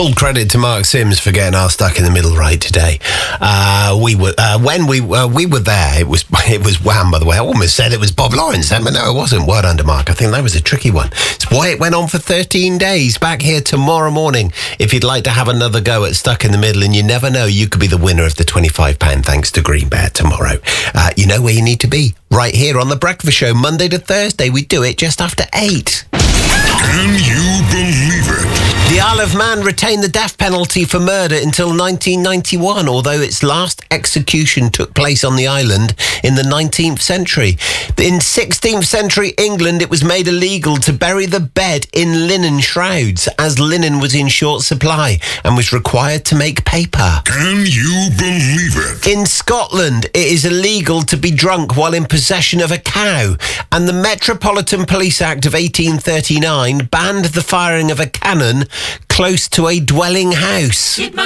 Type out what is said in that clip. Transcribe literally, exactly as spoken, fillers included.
Full credit to Mark Sims for getting our Stuck in the Middle right today. Uh, we were uh, when we uh, we were there. It was it was Wham, by the way. I almost said it was Bob Lawrence, but no, it wasn't. Word under Mark. I think that was a tricky one. It's why it went on for thirteen days. Back here tomorrow morning. If you'd like to have another go at Stuck in the Middle, and you never know, you could be the winner of the twenty-five pounds thanks to Green Bear tomorrow. Uh, you know where you need to be. Right here on The Breakfast Show, Monday to Thursday. We do it just after eight. Can you believe it? The Isle of Man retained the death penalty for murder until nineteen ninety-one, although its last execution took place on the island in the nineteenth century. In sixteenth century England, it was made illegal to bury the dead in linen shrouds, as linen was in short supply and was required to make paper. Can you believe it? In Scotland, it is illegal to be drunk while in possession of a cow, and the Metropolitan Police Act of eighteen thirty-nine banned the firing of a cannon close to a dwelling house.